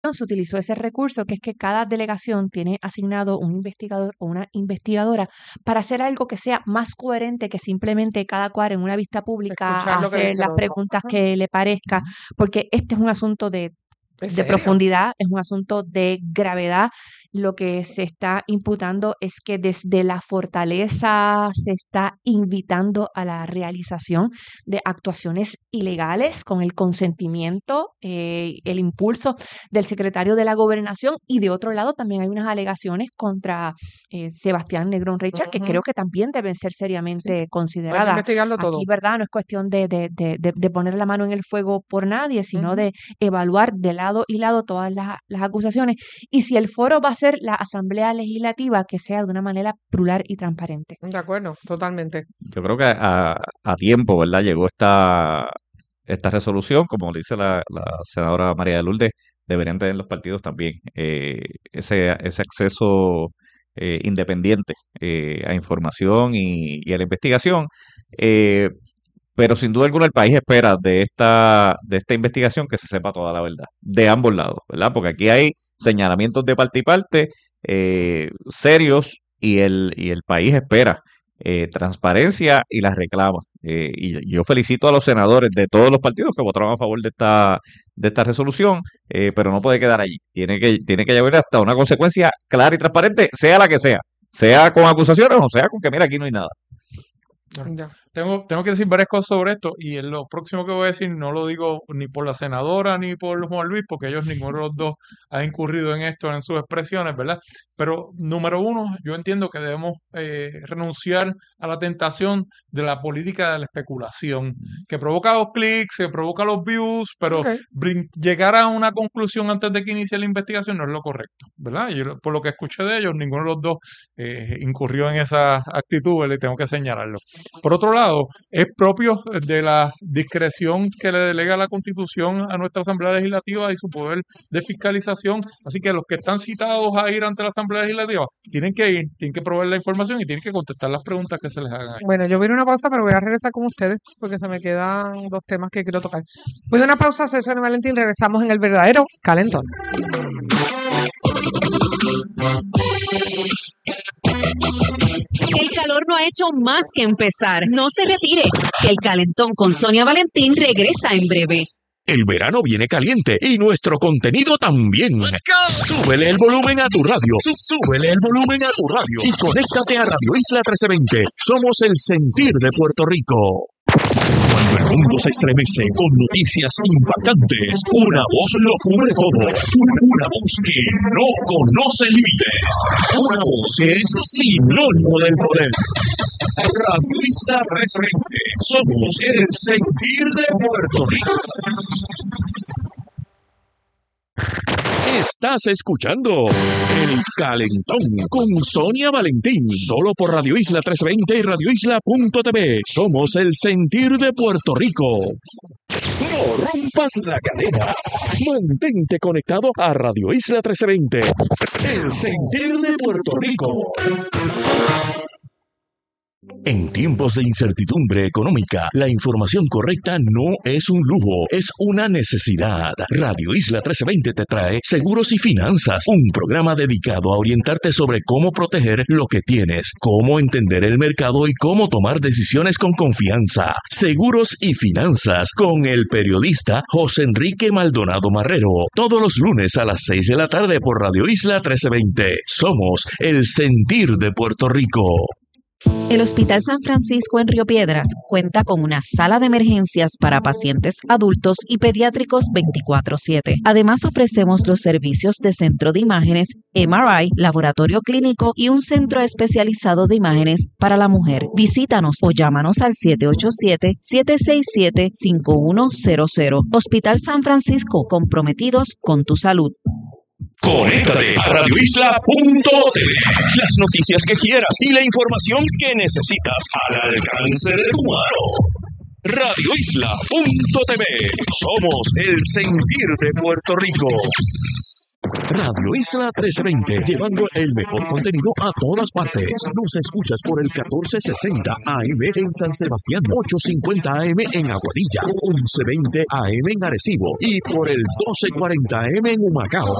se utilizó ese recurso, que es que cada delegación tiene asignado un investigador o una investigadora para hacer algo que sea más coherente que simplemente cada cual en una vista pública Escuchar lo que hacer dice el las otro. preguntas Ajá. que le parezca, porque este es un asunto Es de serio. profundidad, es un asunto de gravedad. Lo que se está imputando es que desde la fortaleza se está invitando a la realización de actuaciones ilegales con el consentimiento, el impulso del secretario de la Gobernación, y de otro lado también hay unas alegaciones contra Sebastián Negrón Richard, que creo que también deben ser Sí. seriamente Hay que consideradas. investigarlo todo. Aquí, ¿verdad? No es cuestión de poner la mano en el fuego por nadie, sino Ujú. de evaluar de lado y lado todas las acusaciones. Y si el foro va a ser la Asamblea Legislativa, que sea de una manera plural y transparente. De acuerdo, totalmente. Yo creo que a tiempo, ¿verdad? Llegó esta resolución, como le dice la senadora María de Lourdes, deberían tener los partidos también ese acceso independiente a información y a la investigación. Eh, pero sin duda alguna el país espera de esta investigación que se sepa toda la verdad, de ambos lados, ¿verdad? Porque aquí hay señalamientos de parte y parte serios y el país espera transparencia y las reclama. Y yo felicito a los senadores de todos los partidos que votaron a favor de esta resolución, pero no puede quedar allí. Tiene que llevar hasta una consecuencia clara y transparente, sea la que sea con acusaciones o sea con que, mira, aquí no hay nada. Ya. Tengo que decir varias cosas sobre esto y en lo próximo que voy a decir no lo digo ni por la senadora ni por Juan Luis, porque ellos ninguno de los dos ha incurrido en esto en sus expresiones, ¿verdad? Pero número uno, yo entiendo que debemos renunciar a la tentación de la política de la especulación, que provoca los clics, que provoca los views, pero Ok. llegar a una conclusión antes de que inicie la investigación no es lo correcto, ¿verdad? Yo, por lo que escuché de ellos, ninguno de los dos incurrió en esa actitud, le tengo que señalarlo. Por otro lado, es propio de la discreción que le delega la Constitución a nuestra Asamblea Legislativa y su poder de fiscalización. Así que los que están citados a ir ante la Asamblea Legislativa tienen que ir, tienen que proveer la información y tienen que contestar las preguntas que se les hagan ahí. Bueno, yo voy a ir a una pausa, pero voy a regresar con ustedes porque se me quedan dos temas que quiero tocar. Voy a una pausa, César y Valentín, regresamos en el verdadero calentón. El calor no ha hecho más que empezar. No se retire, que el calentón con Sonia Valentín regresa en breve. El verano viene caliente y nuestro contenido también. Súbele el volumen a tu radio. Súbele el volumen a tu radio. Y conéctate a Radio Isla 1320. Somos el sentir de Puerto Rico. Cuando el mundo se estremece con noticias impactantes, una voz lo cubre todo. Una voz que no conoce límites. Una voz que es sinónimo del poder. Radio Isla 1320. Somos el sentir de Puerto Rico. Estás escuchando El Calentón con Sonia Valentín, solo por Radio Isla 1320 y radioisla.tv. Somos el sentir de Puerto Rico. No rompas la cadena. Mantente conectado a Radio Isla 1320. El sentir de Puerto Rico. En tiempos de incertidumbre económica, la información correcta no es un lujo, es una necesidad. Radio Isla 1320 te trae Seguros y Finanzas, un programa dedicado a orientarte sobre cómo proteger lo que tienes, cómo entender el mercado y cómo tomar decisiones con confianza. Seguros y Finanzas con el periodista José Enrique Maldonado Marrero, todos los lunes a las 6 de la tarde por Radio Isla 1320. Somos el sentir de Puerto Rico. El Hospital San Francisco en Río Piedras cuenta con una sala de emergencias para pacientes adultos y pediátricos 24/7. Además, ofrecemos los servicios de centro de imágenes, MRI, laboratorio clínico y un centro especializado de imágenes para la mujer. Visítanos o llámanos al 787-767-5100. Hospital San Francisco, comprometidos con tu salud. Conéctate a radioisla.tv. Las noticias que quieras y la información que necesitas al alcance de tu mano. radioisla.tv. Somos el sentir de Puerto Rico. Radio Isla 1320, llevando el mejor contenido a todas partes. Nos escuchas por el 1460 AM en San Sebastián, 850 AM en Aguadilla, 1120 AM en Arecibo y por el 1240 AM en Humacao.